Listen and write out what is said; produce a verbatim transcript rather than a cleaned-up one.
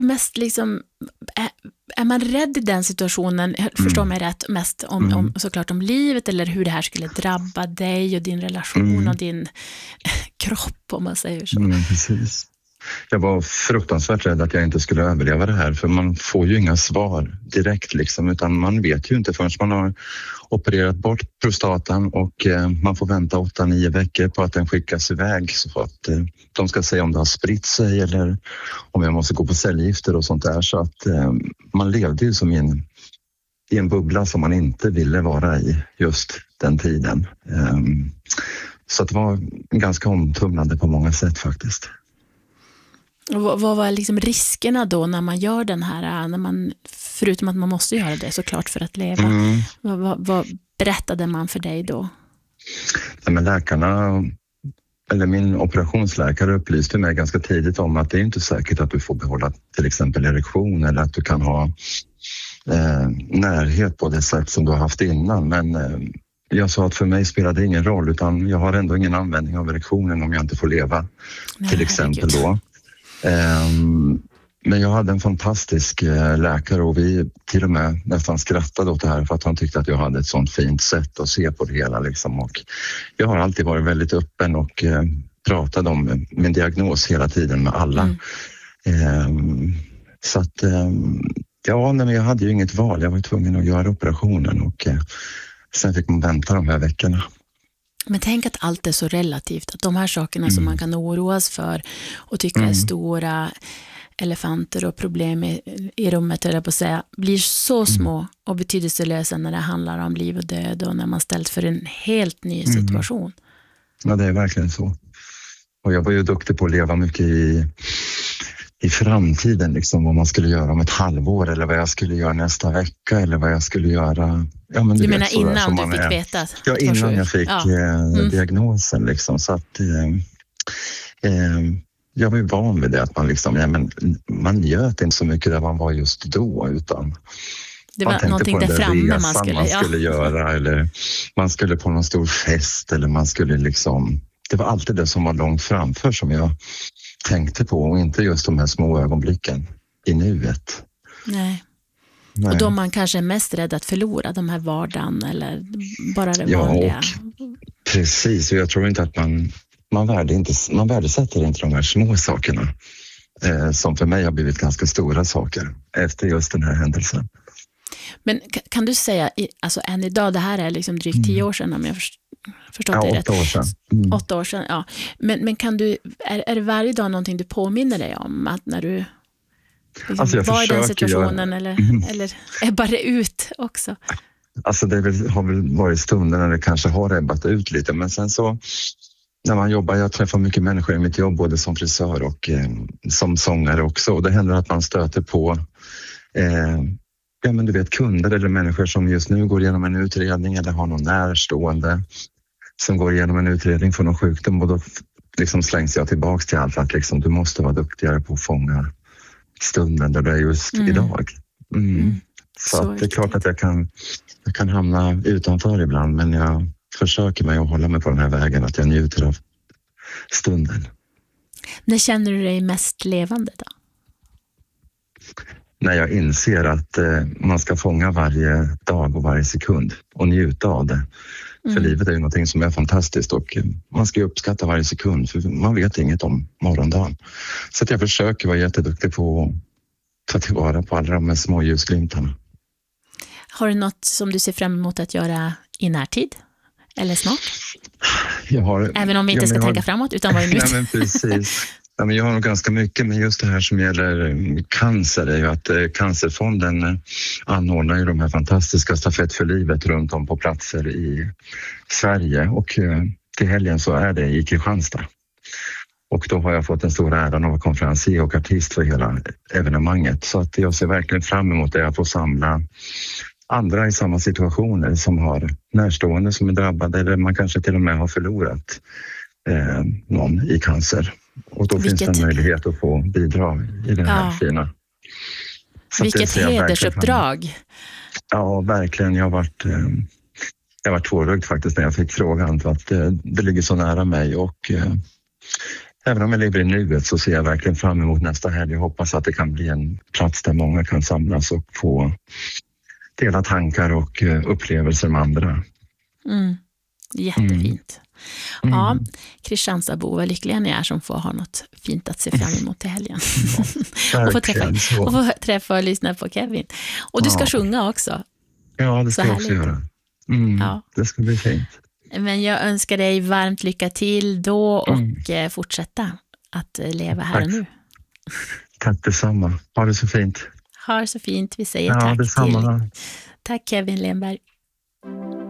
mest liksom, är, är man rädd i den situationen, förstår mig rätt, mest om, Mm. om såklart om livet eller hur det här skulle drabba dig och din relation Mm. och din kropp, om man säger så. Mm, precis. Jag var fruktansvärt rädd att jag inte skulle överleva det här, för man får ju inga svar direkt liksom, utan man vet ju inte förrän man har opererat bort prostatan och eh, man får vänta åtta, nio veckor på att den skickas iväg så att eh, de ska säga om det har spritt sig eller om jag måste gå på cellgifter och sånt där. Så att eh, man levde ju som i en, i en bubbla som man inte ville vara i just den tiden. Eh, så att det var ganska omtumlande på många sätt faktiskt. Och vad, vad var liksom riskerna då när man gör den här, när man, förutom att man måste göra det såklart för att leva, Mm. vad, vad, vad berättade man för dig då? Nej, men läkarna, eller min operationsläkare upplyste mig ganska tidigt om att det är inte säkert att du får behålla till exempel erektion eller att du kan ha eh, närhet på det sätt som du har haft innan. Men eh, jag sa att för mig spelar det ingen roll, utan jag har ändå ingen användning av erektionen om jag inte får leva. Nej, till exempel herregud. då. Um, men jag hade en fantastisk uh, läkare och vi till och med nästan skrattade åt det här för att han tyckte att jag hade ett sånt fint sätt att se på det hela liksom. Och jag har alltid varit väldigt öppen och uh, pratat om min diagnos hela tiden med alla. Mm. Um, så att um, ja, nej, men jag hade ju inget val, jag var tvungen att göra operationen och uh, sen fick man vänta de här veckorna. Men tänk att allt är så relativt, att de här sakerna Mm. som man kan oroas för och tycka Mm. är stora elefanter och problem i, i rummet, eller på att säga, blir så små och betydelselösa när det handlar om liv och död och när man ställs för en helt ny situation. Mm. Ja, det är verkligen så. Och jag var ju duktig på att leva mycket i, i framtiden, liksom vad man skulle göra om ett halvår eller vad jag skulle göra nästa vecka eller vad jag skulle göra. Ja, men Du, du menar vet, sådär innan som du man fick är. veta? Ja, innan jag fick ja. eh, Mm. diagnosen liksom. Så att eh, eh, jag var ju van vid det, att man liksom, ja, men man njöt inte så mycket där man var just då, utan Det man var tänkte någonting på den där där framme resan man skulle, man ja. skulle göra, eller man skulle på någon stor fest, eller man skulle liksom, det var alltid det som var långt framför som jag tänkte på, och inte just de här små ögonblicken i nuet. Nej. Nej. Och de man kanske är mest rädd att förlora, de här vardagen eller bara det Ja, vanliga. och precis, och jag tror inte att man man, värde inte, man värdesätter inte de här små sakerna eh, som för mig har blivit ganska stora saker efter just den här händelsen. Men kan, kan du säga, i- alltså än idag, det här är liksom drygt Mm. tio år sedan om jag först, förstått Ja, det rätt. åtta år sedan. Mm. Åtta år sedan, ja. Men, men kan du, är, är det varje dag någonting du påminner dig om? Att när du liksom, Alltså, jag var i den försöker situationen göra- eller, Mm. eller ebbar det ut också? Alltså det är väl, har väl varit stunder när det kanske har ebbat ut lite, men sen så när man jobbar, jag träffar mycket människor i mitt jobb, både som frisör och eh, som sångare också, och det händer att man stöter på eh, ja, men du vet, kunder eller människor som just nu går igenom en utredning eller har någon närstående som går igenom en utredning för någon sjukdom, och då liksom slängs jag tillbaks till allt att liksom, du måste vara duktigare på att fånga stunden där det är just Mm. idag. Mm. Mm. Så, Så att det är klart viktigt. att jag kan, jag kan hamna utanför ibland, men jag försöker mig att hålla mig på den här vägen, att jag njuter av stunden. När känner du dig mest levande då? När jag inser att eh, man ska fånga varje dag och varje sekund och njuta av det. Mm. För livet är ju någonting som är fantastiskt, och eh, man ska ju uppskatta varje sekund, för man vet inget om morgondagen. Så att jag försöker vara jätteduktig på att ta tillvara på alla de här små ljusglimtarna. Har du något som du ser fram emot att göra i närtid? Eller snart? Jag har, Även om vi inte ja, ska men jag tänka har, framåt, utan vad är Nej, nu? men precis. Ja, men jag har nog ganska mycket, men just det här som gäller eh, cancer är ju att eh, Cancerfonden eh, anordnar ju de här fantastiska stafett för livet runt om på platser i Sverige, och eh, till helgen så är det i Kristianstad. Och då har jag fått den stora äran att vara konferencier och artist för hela evenemanget, så att jag ser verkligen fram emot det, att få samla andra i samma situationer som har närstående som är drabbade, eller man kanske till och med har förlorat eh, någon i cancer. Och då Vilket- finns det en möjlighet att få bidra i det här Ja. fina. Så att det Vilket ser jag verkligen hedersuppdrag. fram- Ja, verkligen. Jag har varit, eh, jag var tårögd faktiskt när jag fick frågan, för att eh, det ligger så nära mig, och eh, även om jag lever i nuet så ser jag verkligen fram emot nästa helg. Jag hoppas att det kan bli en plats där många kan samlas och få dela tankar och upplevelser med andra. Mm. Jättefint. Mm. Ja, Mm. Kristianstadsbo, vad lyckliga ni är som får ha något fint att se fram emot till helgen. Ja, och, få träffa, och få träffa och lyssna på Kevin. Och du ska ja. sjunga också. Ja, det ska jag också göra. Mm. Ja. Det ska bli fint. Men jag önskar dig varmt lycka till då och mm. fortsätta att leva här tack. och nu. Tack detsamma. Ha det så fint. Ha det så fint. Vi säger ja, tack detsamma. till tack Kevin Lemberg.